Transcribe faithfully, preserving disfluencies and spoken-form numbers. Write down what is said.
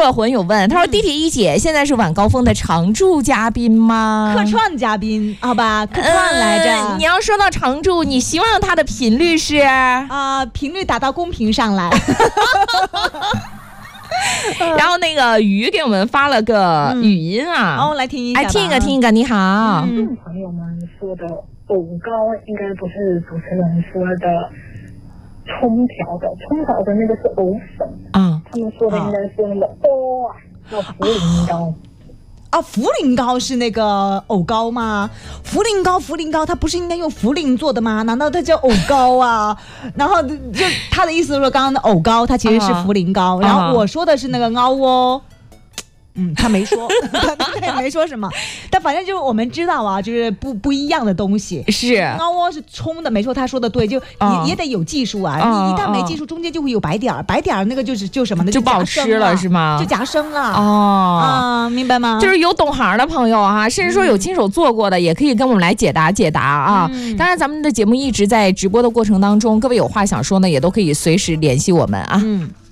摄魂有问，他说地铁一姐现在是晚高峰的常驻嘉宾吗？ 客串嘉宾，好吧，客串来着。 呃、你要说到常驻，你希望他的频率是啊、呃，频率打到公屏上来。 然后那个鱼给我们发了个语音啊， 嗯、哦，来听一下吧。 哎，听一个，听一个。你好， 嗯，朋友们说的藕糕应该不是主持人说的葱条的，葱条的那个是藕粉啊，他们说的应该是那个哦啊，叫茯苓糕。 啊，茯苓糕是那个藕糕吗？茯苓糕，茯苓糕，它不是应该用茯苓做的吗？难道它叫藕糕啊？然后就他的意思是说，刚刚的藕糕它其实是茯苓糕， uh-huh. 然后我说的是那个熬哦。嗯，他没说，他也没说什么，但反正就是我们知道啊，就是不不一样的东西。 是熬窝是冲的，没错，他说的对，就也、uh, 也得有技术啊。Uh, 你一旦没技术，中间就会有白点儿，白点儿那个就是就什么的， 就不好吃了，是吗？ 就夹生了。 哦， 啊，明白吗？ 就是有懂行的朋友啊，甚至说有亲手做过的，嗯、也可以跟我们来解答解答啊。嗯、当然，咱们的节目一直在直播的过程当中，各位有话想说呢，也都可以随时联系我们啊。嗯。